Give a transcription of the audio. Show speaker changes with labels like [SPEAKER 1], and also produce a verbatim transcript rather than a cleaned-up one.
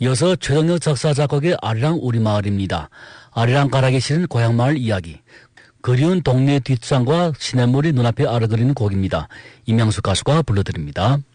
[SPEAKER 1] 이어서 최동혁 작사 작곡의 아리랑 우리마을입니다. 아리랑 가락에 실은 고향마을 이야기. 그리운 동네 뒷산과 시냇물이 눈앞에 아르거리는 곡입니다. 임양수 가수가 불러드립니다.